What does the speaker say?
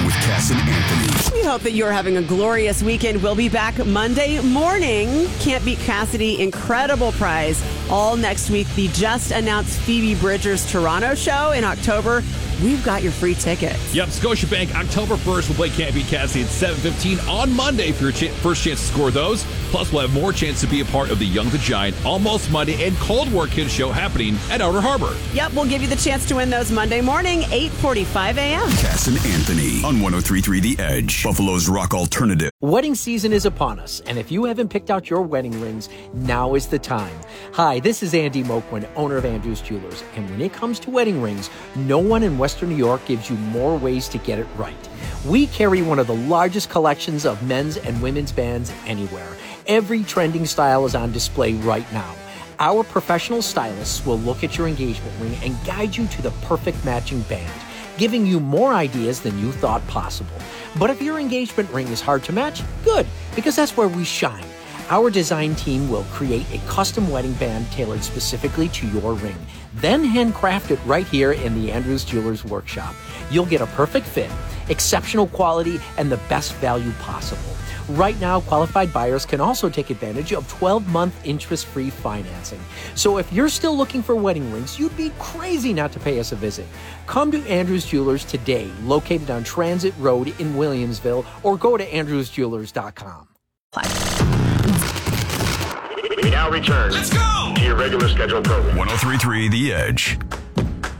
with Cass and Anthony. We hope that you're having a glorious weekend. We'll be back Monday morning. Can't Beat Cassidy incredible prize all next week. The just announced Phoebe Bridgers Toronto show in October. We've got your free tickets. Yep, Scotiabank, October 1st, we'll play Can't Beat Cassidy at 7:15 on Monday for your first chance to score those. Plus, we'll have more chance to be a part of the Young the Giant, Almost Monday, and Cold War Kids show happening at Outer Harbor. Yep, we'll give you the chance to win those Monday morning, 8:45 a.m. Cass and Anthony on 103.3 The Edge, Buffalo's rock alternative. Wedding season is upon us, and if you haven't picked out your wedding rings, now is the time. Hi, this is Andy Moquin, owner of Andrews Jewelers, and when it comes to wedding rings, no one in Western New York gives you more ways to get it right. We carry one of the largest collections of men's and women's bands anywhere. Every trending style is on display right now. Our professional stylists will look at your engagement ring and guide you to the perfect matching band, giving you more ideas than you thought possible. But if your engagement ring is hard to match, good, because that's where we shine. Our design team will create a custom wedding band tailored specifically to your ring, then handcraft it right here in the Andrews Jewelers workshop. You'll get a perfect fit, exceptional quality, and the best value possible. Right now, qualified buyers can also take advantage of 12-month interest-free financing. So if you're still looking for wedding rings, you'd be crazy not to pay us a visit. Come to Andrews Jewelers today, located on Transit Road in Williamsville, or go to andrewsjewelers.com. We now return to your regular scheduled program. 103.3 The Edge.